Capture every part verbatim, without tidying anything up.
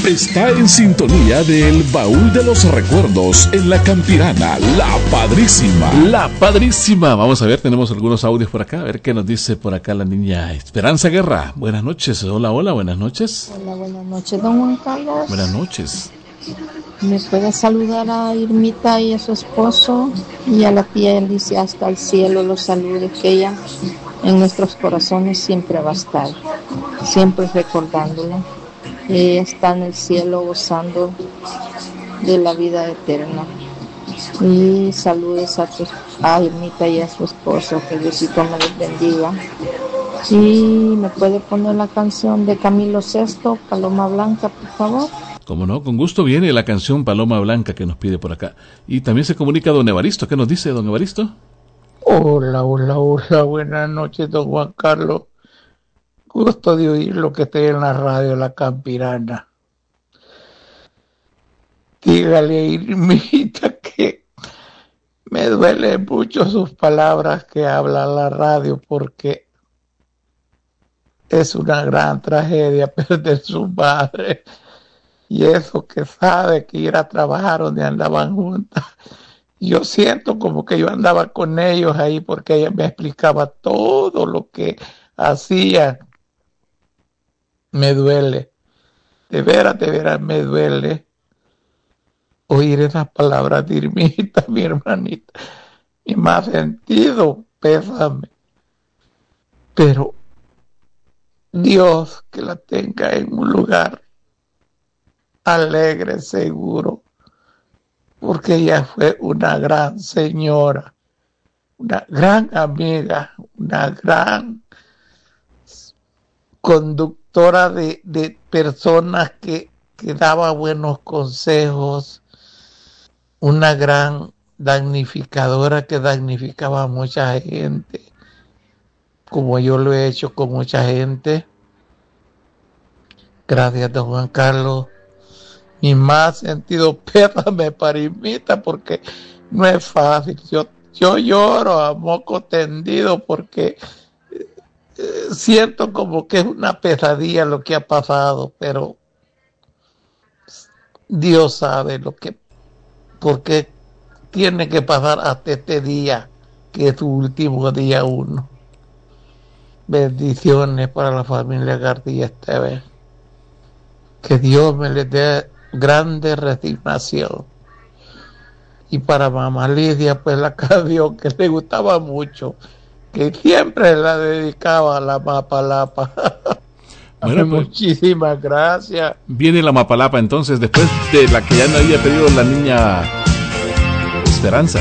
Está en sintonía del Baúl de los Recuerdos en La Campirana, La Padrísima. La Padrísima. Vamos a ver, tenemos algunos audios por acá. A ver qué nos dice por acá la niña Esperanza Guerra. Buenas noches. Hola, hola, buenas noches. Hola, buenas noches, don Juan Carlos. Buenas noches. ¿Me puede saludar a Irmita y a su esposo? Y a la tía Alicia hasta el cielo los salude, que ella en nuestros corazones siempre va a estar, siempre recordándolo. Ella está en el cielo gozando de la vida eterna. Y saludos a, tu, a Irmita y a su esposo, que Diosito me les bendiga. Y me puede poner la canción de Camilo Sesto, Paloma Blanca, por favor. Como no, con gusto viene la canción Paloma Blanca que nos pide por acá. Y también se comunica don Evaristo. ¿Qué nos dice don Evaristo? Hola, hola, hola, buenas noches, don Juan Carlos. Gusto de oír lo que esté en la radio La Campirana. Dígale a Irmita que me duele mucho sus palabras que habla la radio, porque es una gran tragedia perder su madre. Y eso que sabe que ir a trabajar donde andaban juntas. Yo siento como que yo andaba con ellos ahí, porque ella me explicaba todo lo que hacían. Me duele, de veras, de veras me duele oír esas palabras de Irmita, mi hermanita. Mi más sentido pésame. Pero Dios que la tenga en un lugar alegre, seguro, porque ella fue una gran señora, una gran amiga, una gran conductora de, de personas que, que daba buenos consejos, una gran damnificadora que damnificaba a mucha gente, como yo lo he hecho con mucha gente. Gracias, don Juan Carlos. Mi más sentido pésame para Irmita, porque no es fácil. Yo, yo lloro a moco tendido porque eh, siento como que es una pesadilla lo que ha pasado, pero Dios sabe lo que, por qué tiene que pasar hasta este día, que es su último día uno. Bendiciones para la familia García Esteves. Que Dios me les dé grande resignación. Y para mamá Lidia, pues la canción que le gustaba mucho, que siempre la dedicaba a la Mapalapa. Bueno, pues, muchísimas gracias. Viene la Mapalapa entonces, después de la que ya no había pedido la niña Esperanza.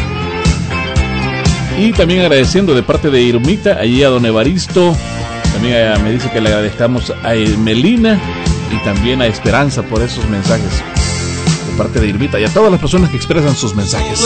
Y también agradeciendo de parte de Irmita, allí a don Evaristo, también me dice que le agradezcamos a Melina y también a Esperanza por esos mensajes de parte de Irmita y a todas las personas que expresan sus mensajes.